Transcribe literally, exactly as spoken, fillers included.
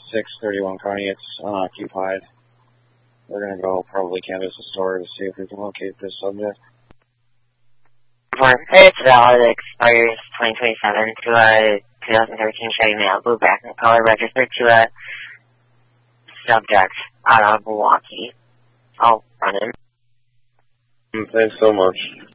six thirty-one Kearney. It's unoccupied. We're going to go probably canvass the store to see if we can locate this subject. It's valid. It expires twenty twenty-seven to a twenty thirteen Chevy Malibu, black and color, registered to a subject out of Milwaukee. I'll run in. Thanks so much.